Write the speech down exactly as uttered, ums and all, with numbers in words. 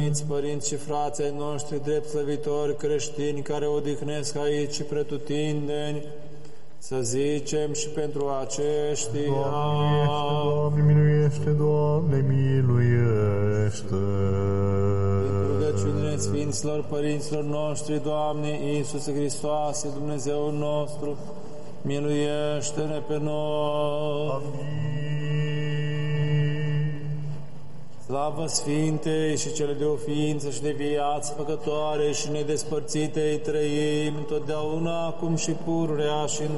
răsărăniți, părinți și frații ai noștri, drept slăvitori creștini, care odihnesc aici și pretutindeni, să zicem și pentru aceștia. Doamne, miluiește, Doamne, miluiește. Prin rugăciunile Sfinților Părinților noștri, Doamne Iisuse Hristoase, Dumnezeul nostru, miluiește-ne pe noi. Amin. Slavă Sfintei și cele de o ființă și de viață făcătoare și nedespărțite îi trăim întotdeauna, acum și pururea și în